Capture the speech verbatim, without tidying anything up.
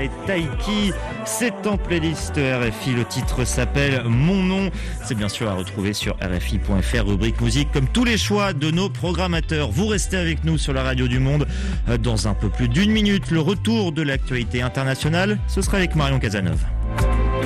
et Taiki. C'est en playlist R F I. Le titre s'appelle Mon nom. C'est bien sûr à retrouver sur R F I point F R, rubrique musique, comme tous les choix de nos programmateurs. Vous restez avec nous sur la radio du Monde. Dans un peu plus d'une minute, le retour de l'actualité internationale. Ce sera avec Marion Cazeneuve.